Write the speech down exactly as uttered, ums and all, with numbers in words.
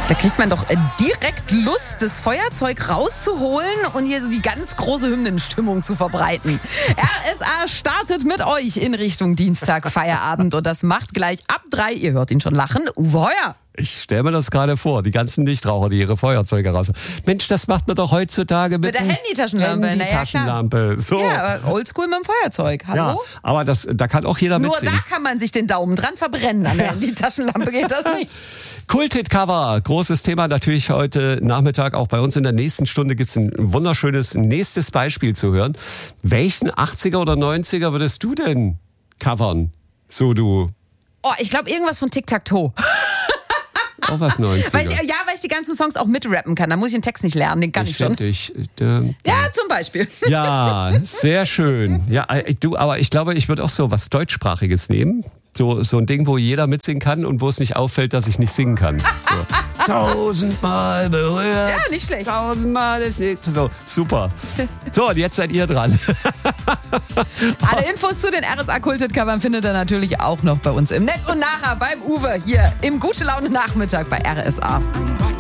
Da kriegt man doch direkt Lust, das Feuerzeug rauszuholen und hier so die ganz große Hymnenstimmung zu verbreiten. R S A startet mit euch in Richtung Dienstag Feierabend und das macht gleich ab drei, ihr hört ihn schon lachen, Uwe Heuer. Ich stelle mir das gerade vor, die ganzen Nichtraucher, die ihre Feuerzeuge raus. Mensch, das macht man doch heutzutage mit, mit der Handytaschenlampe. Handytaschenlampe. Naja, so. Ja, oldschool mit dem Feuerzeug. Hallo? Ja, aber das, da kann auch jeder Nur mitsingen. da kann man sich den Daumen dran verbrennen. An der Handytaschenlampe geht das nicht. Kult-Hit-Cover, großes Thema natürlich heute Nachmittag. Auch bei uns in der nächsten Stunde gibt es ein wunderschönes nächstes Beispiel zu hören. Welchen achtziger oder neunziger würdest du denn covern? So du. Oh, ich glaube irgendwas von Tic-Tac-Toe. Auch was neunziger. Weil ich, ja, weil ich die ganzen Songs auch mitrappen kann. Da muss ich den Text nicht lernen, den kann ich, ich schon. Ich, äh, ja, zum Beispiel. Ja, sehr schön. Ja, du, aber ich glaube, ich würde auch so was Deutschsprachiges nehmen. So, so ein Ding, wo jeder mitsingen kann und wo es nicht auffällt, dass ich nicht singen kann. So. Tausendmal berührt. Ja, nicht schlecht. Tausendmal ist nichts. So, super. So, und jetzt seid ihr dran. Alle Infos zu den R S A Kult-Hit-Covern findet ihr natürlich auch noch bei uns im Netz und nachher beim Uwe hier im Gute Laune Nachmittag bei R S A.